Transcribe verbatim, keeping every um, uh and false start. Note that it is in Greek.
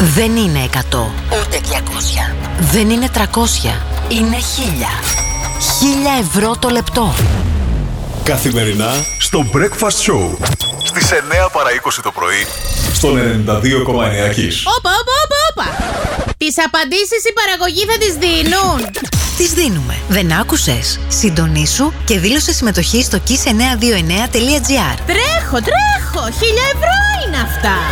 Δεν είναι εκατό, ούτε διακόσια. Δεν είναι τριακόσια. Είναι χίλια. Χίλια ευρώ το λεπτό. Καθημερινά στο Breakfast Show. Στις εννιά παρά είκοσι το πρωί. Στον ενενήντα δύο κόμμα εννιά Kiss. Όπα, όπα, όπα, όπα. Τις απαντήσεις η παραγωγή θα τις δίνουν. Τις δίνουμε. Δεν άκουσες? Συντονίσου και δήλωσε συμμετοχή στο kiss εννιακόσια είκοσι εννέα τελεία τζι άρ. Τρέχω, τρέχω. Χίλια ευρώ είναι αυτά.